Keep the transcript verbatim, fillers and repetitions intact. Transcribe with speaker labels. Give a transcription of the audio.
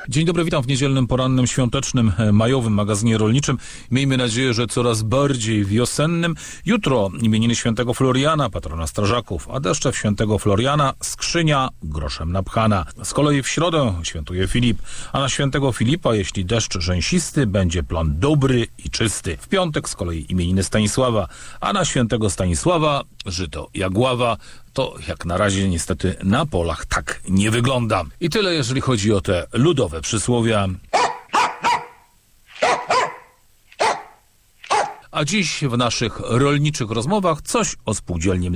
Speaker 1: Dzień dobry, witam w niedzielnym, porannym, świątecznym, majowym magazynie rolniczym. Miejmy nadzieję, że coraz bardziej wiosennym. Jutro imieniny świętego Floriana, patrona strażaków, a deszcze w świętego Floriana, skrzynia groszem napchana. Z kolei w środę świętuje Filip, a na świętego Filipa, jeśli deszcz rzęsisty, będzie plon dobry i czysty. W piątek z kolei imieniny Stanisława, a na świętego Stanisława żyto jagława. To jak na razie niestety na polach tak nie wygląda. I tyle, jeżeli chodzi o te ludowe przysłowia. A dziś w naszych rolniczych rozmowach coś o spółdzielni